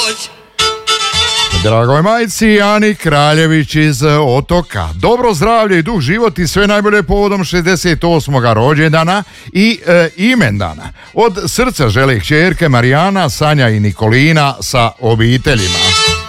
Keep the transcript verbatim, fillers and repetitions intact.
Dragoj majci Ani Kraljević iz Otoka. Dobro zdravlje i duh život i sve najbolje povodom šezdeset osmog rođendana i e, imendana. Od srca žele kćerke Marijana, Sanja i Nikolina sa obiteljima.